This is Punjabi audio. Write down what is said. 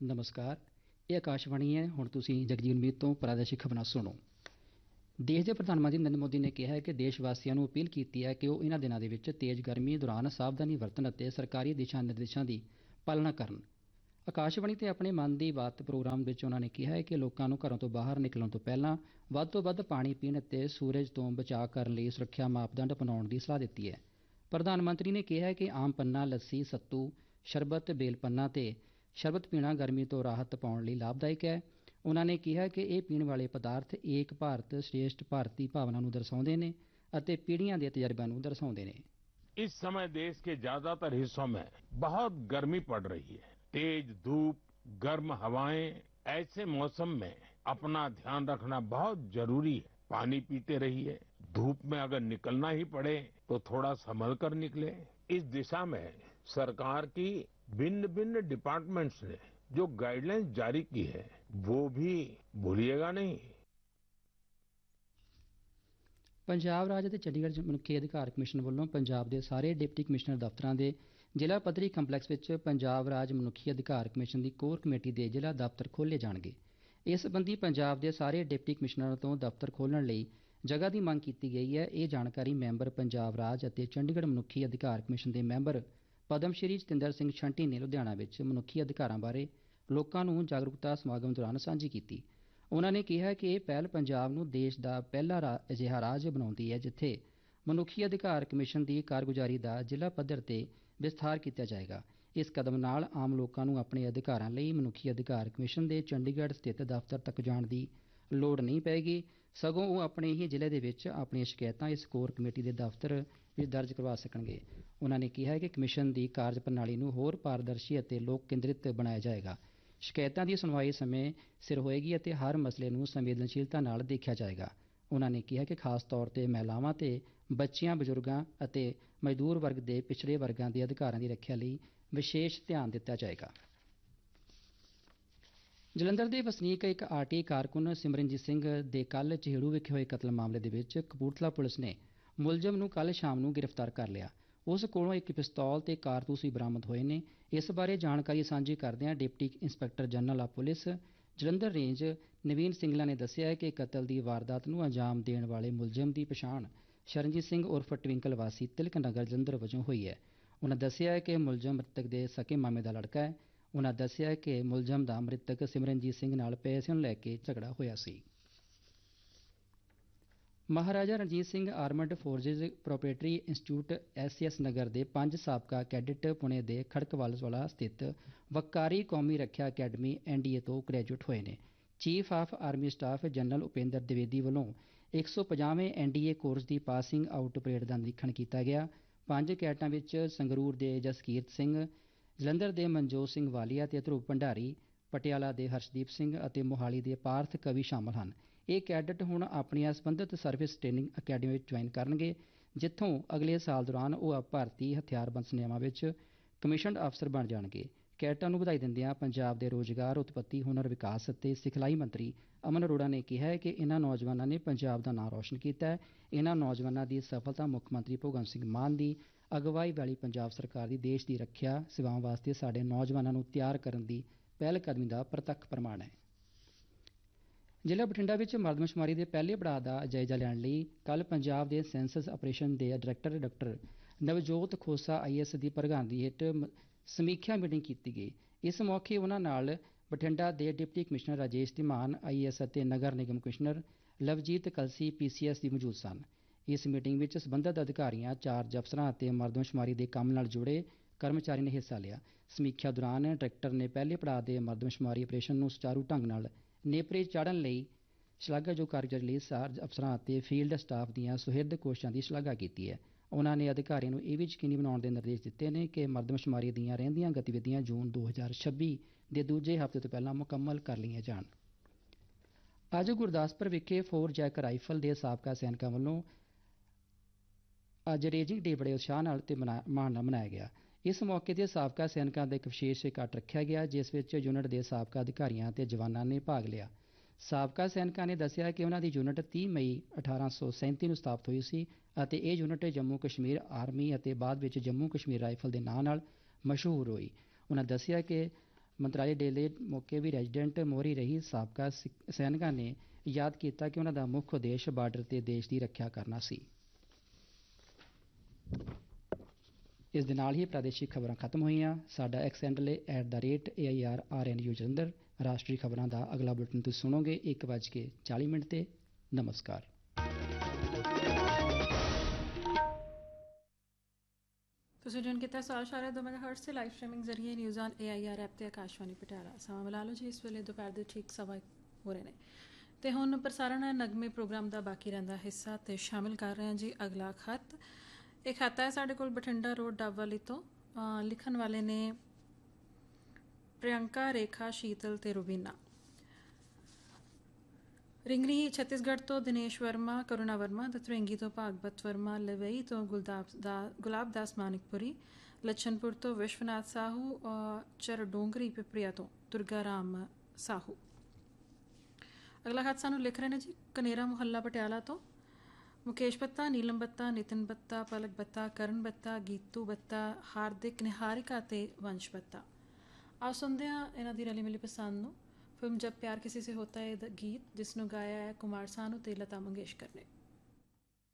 ਨਮਸਕਾਰ। ਇਹ ਆਕਾਸ਼ਵਾਣੀ ਹੈ। ਹੁਣ ਤੁਸੀਂ ਜਗਜੀਵਨ ਮੀਤ ਤੋਂ ਪ੍ਰਾਦੇਸ਼ਿਕ ਖਬਰਾਂ ਸੁਣੋ। ਦੇਸ਼ ਦੇ ਪ੍ਰਧਾਨ ਮੰਤਰੀ ਨਰਿੰਦਰ ਮੋਦੀ ਨੇ ਕਿਹਾ ਹੈ ਕਿ ਦੇਸ਼ ਵਾਸੀਆਂ ਨੂੰ ਅਪੀਲ ਕੀਤੀ ਹੈ ਕਿ ਉਹ ਇਹਨਾਂ ਦਿਨਾਂ ਦੇ ਵਿੱਚ ਤੇਜ਼ ਗਰਮੀ ਦੌਰਾਨ ਸਾਵਧਾਨੀ ਵਰਤਣ ਅਤੇ ਸਰਕਾਰੀ ਦਿਸ਼ਾ ਨਿਰਦੇਸ਼ਾਂ ਦੀ ਪਾਲਣਾ ਕਰਨ। ਆਕਾਸ਼ਵਾਣੀ ਤੇ ਆਪਣੇ ਮਨ ਦੀ ਬਾਤ ਪ੍ਰੋਗਰਾਮ ਵਿੱਚ ਉਹਨਾਂ ਨੇ ਕਿਹਾ ਹੈ ਕਿ ਲੋਕਾਂ ਨੂੰ ਘਰੋਂ ਤੋਂ ਬਾਹਰ ਨਿਕਲਣ ਤੋਂ ਪਹਿਲਾਂ ਵੱਧ ਤੋਂ ਵੱਧ ਪਾਣੀ ਪੀਣ ਅਤੇ ਸੂਰਜ ਤੋਂ ਬਚਾਅ ਕਰਨ ਲਈ ਸੁਰੱਖਿਆ ਮਾਪਦੰਡ ਅਪਣਾਉਣ ਦੀ ਸਲਾਹ ਦਿੱਤੀ ਹੈ। ਪ੍ਰਧਾਨ ਮੰਤਰੀ ਨੇ ਕਿਹਾ ਹੈ ਕਿ ਆਮ ਪੰਨਾ, ਲੱਸੀ, ਸੱਤੂ, ਸ਼ਰਬਤ, ਬੇਲ ਪੰਨਾ ਤੇ ਸ਼ਰਬਤ ਪੀਣਾ ਗਰਮੀ ਤੋਂ ਰਾਹਤ ਪਾਉਣ ਲਈ ਲਾਭਦਾਇਕ ਹੈ। ਉਹਨਾਂ ਨੇ ਕਿਹਾ ਕਿ ਇਹ ਪੀਣ ਵਾਲੇ ਪਦਾਰਥ ਏਕ ਭਾਰਤ ਸ਼੍ਰੇਸ਼ਠ ਭਾਰਤੀ ਭਾਵਨਾ ਨੂੰ ਦਰਸਾਉਂਦੇ ਨੇ ਅਤੇ ਪੀੜ੍ਹੀਆਂ ਦੇ ਤਜਰਬਿਆਂ ਨੂੰ ਦਰਸਾਉਂਦੇ ਨੇ। इस समय देश के ज्यादातर हिस्सों में बहुत गर्मी पड़ रही है। तेज धूप, गर्म हवाएं, ऐसे मौसम में अपना ध्यान रखना बहुत जरूरी है। पानी पीते रहिए। धूप में अगर निकलना ही पड़े तो थोड़ा संभल कर निकले। इस दिशा में सरकार की भिन्न भिन्न डिपार्टमेंट्स ने जो गाइडलाइंस जारी की है वो भी भूलिएगा नहीं। ਪੰਜਾਬ ਰਾਜ ਅਤੇ ਚੰਡੀਗੜ੍ਹ ਮਨੁੱਖੀ ਅਧਿਕਾਰ ਕਮਿਸ਼ਨ ਵੱਲੋਂ ਪੰਜਾਬ ਦੇ ਸਾਰੇ ਡਿਪਟੀ ਕਮਿਸ਼ਨਰ ਦਫ਼ਤਰਾਂ ਦੇ ਜ਼ਿਲ੍ਹਾ ਪੱਧਰੀ ਕੰਪਲੈਕਸ ਵਿੱਚ ਪੰਜਾਬ ਰਾਜ ਮਨੁੱਖੀ ਅਧਿਕਾਰ ਕਮਿਸ਼ਨ ਦੀ ਕੋਰ ਕਮੇਟੀ ਦੇ ਜ਼ਿਲ੍ਹਾ ਦਫ਼ਤਰ ਖੋਲ੍ਹੇ ਜਾਣਗੇ। ਇਸ ਸੰਬੰਧੀ ਪੰਜਾਬ ਦੇ ਸਾਰੇ ਡਿਪਟੀ ਕਮਿਸ਼ਨਰਾਂ ਤੋਂ ਦਫ਼ਤਰ ਖੋਲ੍ਹਣ ਲਈ ਜਗ੍ਹਾ ਦੀ ਮੰਗ ਕੀਤੀ ਗਈ ਹੈ। ਇਹ ਜਾਣਕਾਰੀ ਮੈਂਬਰ ਪੰਜਾਬ ਰਾਜ ਅਤੇ ਚੰਡੀਗੜ੍ਹ ਮਨੁੱਖੀ ਅਧਿਕਾਰ ਕਮਿਸ਼ਨ ਦੇ ਮੈਂਬਰ ਪਦਮ ਸ਼੍ਰੀ ਜਤਿੰਦਰ ਸਿੰਘ ਛੰਟੀ ਨੇ ਲੁਧਿਆਣਾ ਵਿੱਚ ਮਨੁੱਖੀ ਅਧਿਕਾਰਾਂ ਬਾਰੇ ਲੋਕਾਂ ਨੂੰ ਜਾਗਰੂਕਤਾ ਸਮਾਗਮ ਦੌਰਾਨ ਸਾਂਝੀ ਕੀਤੀ। ਉਹਨਾਂ ਨੇ ਕਿਹਾ ਕਿ ਇਹ ਪਹਿਲ ਪੰਜਾਬ ਨੂੰ ਦੇਸ਼ ਦਾ ਪਹਿਲਾ ਅਜਿਹਾ ਰਾਜ ਬਣਾਉਂਦੀ ਹੈ ਜਿੱਥੇ ਮਨੁੱਖੀ ਅਧਿਕਾਰ ਕਮਿਸ਼ਨ ਦੀ ਕਾਰਗੁਜ਼ਾਰੀ ਦਾ ਜ਼ਿਲ੍ਹਾ ਪੱਧਰ ਤੇ ਵਿਸਥਾਰ ਕੀਤਾ ਜਾਏਗਾ। ਇਸ ਕਦਮ ਨਾਲ ਆਮ ਲੋਕਾਂ ਨੂੰ ਆਪਣੇ ਅਧਿਕਾਰਾਂ ਲਈ ਮਨੁੱਖੀ ਅਧਿਕਾਰ ਕਮਿਸ਼ਨ ਦੇ ਚੰਡੀਗੜ੍ਹ ਸਥਿਤ ਦਫ਼ਤਰ ਤੱਕ ਜਾਣ ਦੀ ਲੋੜ ਨਹੀਂ ਪਏਗੀ, ਸਗੋਂ ਉਹ ਆਪਣੇ ਹੀ ਜ਼ਿਲ੍ਹੇ ਦੇ ਵਿੱਚ ਆਪਣੀਆਂ ਸ਼ਿਕਾਇਤਾਂ ਇਸ ਕੋਰ ਕਮੇਟੀ ਦੇ ਦਫ਼ਤਰ ਵਿੱਚ ਦਰਜ ਕਰਵਾ ਸਕਣਗੇ। ਉਹਨਾਂ ਨੇ ਕਿਹਾ ਕਿ ਕਮਿਸ਼ਨ ਦੀ ਕਾਰਜ ਪ੍ਰਣਾਲੀ ਨੂੰ ਹੋਰ ਪਾਰਦਰਸ਼ੀ ਅਤੇ ਲੋਕ ਕੇਂਦਰਿਤ ਬਣਾਇਆ ਜਾਏਗਾ। ਸ਼ਿਕਾਇਤਾਂ ਦੀ ਸੁਣਵਾਈ ਸਮੇਂ ਸਿਰ ਹੋਏਗੀ ਅਤੇ ਹਰ ਮਸਲੇ ਨੂੰ ਸੰਵੇਦਨਸ਼ੀਲਤਾ ਨਾਲ ਦੇਖਿਆ ਜਾਏਗਾ। ਉਹਨਾਂ ਨੇ ਕਿਹਾ ਕਿ ਖਾਸ ਤੌਰ ਤੇ ਮਹਿਲਾਵਾਂ ਤੇ ਬੱਚਿਆਂ, ਬਜ਼ੁਰਗਾਂ ਅਤੇ ਮਜ਼ਦੂਰ ਵਰਗ ਦੇ ਪਿਛੜੇ ਵਰਗਾਂ ਦੇ ਅਧਿਕਾਰਾਂ ਦੀ ਰੱਖਿਆ ਲਈ ਵਿਸ਼ੇਸ਼ ਧਿਆਨ ਦਿੱਤਾ ਜਾਏਗਾ। ਜਲੰਧਰ ਦੇ ਵਸਨੀਕ ਇੱਕ ਆਰਟੀ ਕਾਰਕੁਨ ਸਿਮਰਨਜੀਤ ਸਿੰਘ ਦੇ ਕੱਲ੍ਹ ਚਿਹੜੂ ਵਿਖੇ ਹੋਏ ਕਤਲ ਮਾਮਲੇ ਦੇ ਵਿੱਚ ਕਪੂਰਥਲਾ ਪੁਲਿਸ ਨੇ ਮੁਲਜ਼ਮ ਨੂੰ ਕੱਲ੍ਹ ਸ਼ਾਮ ਨੂੰ ਗ੍ਰਿਫਤਾਰ ਕਰ ਲਿਆ। ਉਸ ਕੋਲੋਂ ਇੱਕ ਪਿਸਤੌਲ ਤੇ ਕਾਰਤੂਸ ਵੀ ਬਰਾਮਦ ਹੋਏ ਨੇ। ਇਸ ਬਾਰੇ ਜਾਣਕਾਰੀ ਸਾਂਝੀ ਕਰਦਿਆਂ deputy inspector general of police Jalandhar range ਨਵੀਨ ਸਿੰਗਲਾ ਨੇ ਦੱਸਿਆ ਕਿ ਕਤਲ ਦੀ ਵਾਰਦਾਤ ਨੂੰ ਅੰਜਾਮ ਦੇਣ ਵਾਲੇ ਮੁਲਜ਼ਮ ਦੀ ਪਛਾਣ ਸ਼ਰਨਜੀਤ ਸਿੰਘ ਉਰਫ ਟਵਿੰਕਲ ਵਾਸੀ ਤਿਲਕ ਨਗਰ ਜਲੰਧਰ ਵਜੋਂ ਹੋਈ ਹੈ। ਉਹਨਾਂ ਦੱਸਿਆ ਕਿ ਮੁਲਜ਼ਮ ਮ੍ਰਿਤਕ ਦੇ ਸਕੇ ਮਾਮੇ ਦਾ ਲੜਕਾ ਹੈ। ਉਹਨਾਂ ਦੱਸਿਆ ਕਿ ਮੁਲਜ਼ਮ ਦਾ ਮ੍ਰਿਤਕ ਸਿਮਰਨਜੀਤ ਸਿੰਘ ਨਾਲ ਪੈਸਿਆਂ ਨੂੰ ਲੈ ਕੇ ਝਗੜਾ ਹੋਇਆ ਸੀ। Maharaja Ranjit Singh armed forces ਪ੍ਰੋਪਰੇਟਰੀ institute SCS ਨਗਰ ਦੇ 5 ਸਾਬਕਾ ਕੈਡਿਟ ਪੁਣੇ ਦੇ ਖੜਕਵਾਲਾ ਸਥਿਤ ਵੱਕਾਰੀ ਕੌਮੀ ਰੱਖਿਆ ਅਕੈਡਮੀ ਐਨਡੀਏ ਤੋਂ ਗ੍ਰੈਜੂਏਟ ਹੋਏ ਨੇ। Chief of army staff general Upendra Dwivedi ਵੱਲੋਂ 150ਵੇਂ ਐਨਡੀਏ ਕੋਰਸ ਦੀ ਪਾਸਿੰਗ ਆਊਟ ਪਰੇਡ ਦਾ ਨਿਰੀਖਣ ਕੀਤਾ ਗਿਆ। 5 ਕੈਡਟਾਂ ਵਿੱਚ ਸੰਗਰੂਰ ਦੇ ਜਸਕੀਰਤ ਸਿੰਘ, ਜਲੰਧਰ ਦੇ ਮਨਜੋਤ ਸਿੰਘ ਵਾਲੀਆ ਤੇ ਧਰੁਵ ਭੰਡਾਰੀ, ਪਟਿਆਲਾ ਦੇ ਹਰਸ਼ਦੀਪ ਸਿੰਘ ਅਤੇ ਮੋਹਾਲੀ ਦੇ ਪਾਰਥ ਕਵੀ ਸ਼ਾਮਲ ਹਨ। ਇਹ ਕੈਡਟ ਹੁਣ ਆਪਣੀਆਂ ਸੰਬੰਧਿਤ ਸਰਵਿਸ ਟ੍ਰੇਨਿੰਗ ਅਕੈਡਮੀ ਵਿੱਚ ਜੁਆਇਨ ਕਰਨਗੇ, ਜਿੱਥੋਂ ਅਗਲੇ ਸਾਲ ਦੌਰਾਨ ਉਹ ਭਾਰਤੀ ਹਥਿਆਰਬੰਦ ਸੇਨਾਵਾਂ ਵਿੱਚ ਕਮਿਸ਼ਨਡ ਅਫਸਰ ਬਣ ਜਾਣਗੇ। ਕੈਡਟਾਂ ਨੂੰ ਵਧਾਈ ਦਿੰਦਿਆਂ ਪੰਜਾਬ ਦੇ ਰੋਜ਼ਗਾਰ, ਉਤਪੱਤੀ, ਹੁਨਰ ਵਿਕਾਸ ਅਤੇ ਸਿਖਲਾਈ ਮੰਤਰੀ ਅਮਨ ਅਰੋੜਾ ਨੇ ਕਿਹਾ ਕਿ ਇਹਨਾਂ ਨੌਜਵਾਨਾਂ ਨੇ ਪੰਜਾਬ ਦਾ ਨਾਂ ਰੌਸ਼ਨ ਕੀਤਾ ਹੈ। ਇਹਨਾਂ ਨੌਜਵਾਨਾਂ ਦੀ ਸਫਲਤਾ ਮੁੱਖ ਮੰਤਰੀ ਭਗਵੰਤ ਸਿੰਘ ਮਾਨ ਦੀ ਅਗਵਾਈ ਵਾਲੀ ਪੰਜਾਬ ਸਰਕਾਰ ਦੀ ਦੇਸ਼ ਦੀ ਰੱਖਿਆ ਸੇਵਾਵਾਂ ਵਾਸਤੇ ਸਾਡੇ ਨੌਜਵਾਨਾਂ ਨੂੰ ਤਿਆਰ ਕਰਨ ਦੀ ਪਹਿਲ ਕਦਮੀ ਦਾ ਪ੍ਰਤੱਖ ਪ੍ਰਮਾਣ ਹੈ। ਜ਼ਿਲ੍ਹਾ ਬਠਿੰਡਾ ਵਿੱਚ ਮਰਦਮਸ਼ੁਮਾਰੀ ਦੇ ਪਹਿਲੇ ਪੜਾਅ ਦਾ ਜਾਇਜ਼ਾ ਲੈਣ ਲਈ ਕੱਲ੍ਹ ਪੰਜਾਬ ਦੇ ਸੈਂਸਸ ਆਪਰੇਸ਼ਨ ਦੇ director doctor Navjot Khosa is ਦੀ ਪ੍ਰਧਾਨਗੀ ਹੇਠ ਸਮੀਖਿਆ ਮੀਟਿੰਗ ਕੀਤੀ ਗਈ। ਇਸ ਮੌਕੇ ਉਹਨਾਂ ਨਾਲ ਬਠਿੰਡਾ ਦੇ deputy commissioner Rajesh Dhiman is ਅਤੇ ਨਗਰ ਨਿਗਮ ਕਮਿਸ਼ਨਰ ਲਵਜੀਤ ਕਲਸੀ ਪੀਸੀਐਸ ਦੀ ਮੌਜੂਦ ਸਨ। ਇਸ ਮੀਟਿੰਗ ਵਿੱਚ ਸਬੰਧਤ ਅਧਿਕਾਰੀਆਂ, ਚਾਰਜ ਅਫਸਰਾਂ ਅਤੇ ਮਰਦਮਸ਼ੁਮਾਰੀ ਦੇ ਕੰਮ ਨਾਲ ਜੁੜੇ ਕਰਮਚਾਰੀ ਨੇ ਹਿੱਸਾ ਲਿਆ। ਸਮੀਖਿਆ ਦੌਰਾਨ ਡਾਇਰੈਕਟਰ ਨੇ ਪਹਿਲੇ ਪੜਾਅ ਦੇ ਮਰਦਮਸ਼ੁਮਾਰੀ ਆਪਰੇਸ਼ਨ ਨੂੰ ਸੁਚਾਰੂ ਢੰਗ ਨਾਲ ਨੇਪਰੇ ਚਾੜ੍ਹਨ ਲਈ ਸ਼ਲਾਘਾਯੋਗ ਕਾਰਗੁਜ਼ਾਰੀ ਲਈ ਚਾਰਜ ਅਫਸਰਾਂ ਅਤੇ ਫੀਲਡ ਸਟਾਫ ਦੀਆਂ ਸੁਹਿਰਦ ਕੋਸ਼ਿਸ਼ਾਂ ਦੀ ਸ਼ਲਾਘਾ ਕੀਤੀ ਹੈ। ਉਹਨਾਂ ਨੇ ਅਧਿਕਾਰੀਆਂ ਨੂੰ ਇਹ ਵੀ ਯਕੀਨੀ ਬਣਾਉਣ ਦੇ ਨਿਰਦੇਸ਼ ਦਿੱਤੇ ਨੇ ਕਿ ਮਰਦਮਸ਼ੁਮਾਰੀ ਦੀਆਂ ਰਹਿੰਦੀਆਂ ਗਤੀਵਿਧੀਆਂ ਜੂਨ 2026 ਦੇ ਦੂਜੇ ਹਫ਼ਤੇ ਤੋਂ ਪਹਿਲਾਂ ਮੁਕੰਮਲ ਕਰ ਲਈਆਂ ਜਾਣ। ਅੱਜ ਗੁਰਦਾਸਪੁਰ ਵਿਖੇ 4 ਜੈਕ ਰਾਈਫਲ ਦੇ ਸਾਬਕਾ ਸੈਨਿਕਾਂ ਵੱਲੋਂ ਅੱਜ ਰੇਜਿੰਗ ਡੇ ਬੜੇ ਉਤਸ਼ਾਹ ਨਾਲ ਤੇ ਮਾਣ ਨਾਲ ਮਨਾਇਆ ਗਿਆ। ਇਸ ਮੌਕੇ ਤੇ ਸਾਬਕਾ ਸੈਨਿਕਾਂ ਦਾ ਇੱਕ ਵਿਸ਼ੇਸ਼ ਇਕੱਠ ਰੱਖਿਆ ਗਿਆ, ਜਿਸ ਵਿੱਚ ਯੂਨਿਟ ਦੇ ਸਾਬਕਾ ਅਧਿਕਾਰੀਆਂ ਤੇ ਜਵਾਨਾਂ ਨੇ ਭਾਗ ਲਿਆ। ਸਾਬਕਾ ਸੈਨਿਕਾਂ ਨੇ ਦੱਸਿਆ ਕਿ ਉਹਨਾਂ ਦੀ ਯੂਨਿਟ 30 ਮਈ 1837 ਨੂੰ ਸਥਾਪਿਤ ਹੋਈ ਸੀ ਅਤੇ ਇਹ ਯੂਨਿਟ ਜੰਮੂ ਕਸ਼ਮੀਰ ਆਰਮੀ ਅਤੇ ਬਾਅਦ ਵਿੱਚ ਜੰਮੂ ਕਸ਼ਮੀਰ ਰਾਈਫਲ ਦੇ ਨਾਂ ਨਾਲ ਮਸ਼ਹੂਰ ਹੋਈ। ਉਹਨਾਂ ਦੱਸਿਆ ਕਿ ਮੰਤਰਾਲੇ ਡੇ ਦੇ ਮੌਕੇ ਵੀ ਰੈਜ਼ੀਡੈਂਟ ਮੋਹਰੀ ਰਹੀ ਸਾਬਕਾ ਸੈਨਿਕਾਂ ਨੇ ਯਾਦ ਕੀਤਾ ਕਿ ਉਹਨਾਂ ਦਾ ਮੁੱਖ ਉਦੇਸ਼ ਬਾਰਡਰ ਤੇ ਦੇਸ਼ ਦੀ ਰੱਖਿਆ ਕਰਨਾ ਸੀ। ਇਸ ਦੇ ਨਾਲ ਹੀ ਪ੍ਰਾਦੇਸ਼ਿਕ ਖਬਰਾਂ ਖਤਮ ਹੋਈਆਂ। ਸਾਡਾ ਐਕਸ ਹੈਂਡਲ ਹੈ @AIRRNU ਜਲੰਧਰ। ਰਾਸ਼ਟਰੀ ਖਬਰਾਂ ਦਾ ਅਗਲਾ ਬੁਲੇਟਿਨ ਤੁਸੀਂ ਸੁਣੋਗੇ 1:40 ਤੇ। ਨਮਸਕਾਰ। ਤੁਸੀਂ ਜੁਨ ਕੀਤਾ 100.2 ਮੈਗਾਹਰਟਜ਼ ਤੇ ਲਾਈਵ ਸਟ੍ਰੀਮਿੰਗ ਜ਼ਰੀਏ ਨਿਊਜ਼ ਔਨ AIR ਐਪ ਤੇ ਆਕਾਸ਼ਵਾਣੀ ਪਟਿਆਲਾ। ਸਮਾਂ ਮਿਲਾ ਲਓ ਜੀ, ਇਸ ਵੇਲੇ ਦੁਪਹਿਰ ਦੇ ਠੀਕ 1:15 ਹੋ ਰਹੇ ਨੇ ਤੇ ਹੁਣ ਪ੍ਰਸਾਰਣ ਹੈ ਨਗਮੇ ਪ੍ਰੋਗਰਾਮ ਦਾ ਬਾਕੀ ਰਹਿੰਦਾ ਹਿੱਸਾ ਤੇ ਸ਼ਾਮਿਲ ਕਰ ਰਹੇ ਹਾਂ ਜੀ ਅਗਲਾ ਖੱਤ। ਇਹ ਖੱਤ ਹੈ ਸਾਡੇ ਕੋਲ ਬਠਿੰਡਾ ਰੋਡ ਡੱਬਵਾਲੀ ਤੋਂ। ਲਿਖਣ ਵਾਲੇ ਨੇ ਪ੍ਰਿਯੰਕਾ, ਰੇਖਾ, ਸ਼ੀਤਲ ਤੇ ਰੁਬੀਨਾ। ਰਿੰਗਰੀ ਛੱਤੀਸਗੜ੍ਹ ਤੋਂ ਦਿਨੇਸ਼ ਵਰਮਾ, ਕਰੁਣਾ ਵਰਮਾ, ਦਤਰੇਂਗੀ ਤੋਂ ਭਾਗਵਤ ਵਰਮਾ, ਲਵਈ ਤੋਂ ਗੁਲਾਬ ਦਾਸ ਮਾਨਿਕਪੁਰੀ, ਲਛਨਪੁਰ ਤੋਂ ਵਿਸ਼ਵਨਾਥ ਸਾਹੂ, ਚਰਡੋਂਗਰੀ ਪਿਪਰੀਆ ਤੋਂ ਦੁਰਗਾ ਰਾਮ ਸਾਹੂ। ਅਗਲਾ ਖਤ ਸਾਨੂੰ ਲਿਖ ਰਹੇ ਨੇ ਜੀ ਕਨੇਰਾ ਮੁਹੱਲਾ ਪਟਿਆਲਾ ਤੋਂ। ਮੁਕੇਸ਼ ਬੱਤਾ, ਨੀਲਮ ਬੱਤਾ, ਨਿਤਿਨ ਬੱਤਾ, ਪਲਕ ਬੱਤਾ, ਕਰਨ ਬੱਤਾ, ਗੀਤੂ ਬੱਤਾ, ਹਾਰਦਿਕ, ਨਿਹਾਰਿਕਾ ਤੇ ਵੰਸ਼ ਬੱਤਾ। ਆਓ ਸੁਣਦੇ ਹਾਂ ਇਹਨਾਂ ਦੀ ਰਲੀ ਮਿਲੀ ਪਸੰਦ ਨੂੰ। ਫਿਲਮ ਜਬ ਪਿਆਰ ਕਿਸੇ ਸੇ ਹੋਤਾ ਹੈ ਗੀਤ, ਜਿਸ ਨੂੰ ਗਾਇਆ ਹੈ ਕੁਮਾਰ ਸਾਨੂ ਤੇ ਲਤਾ ਮੰਗੇਸ਼ਕਰ ਨੇ।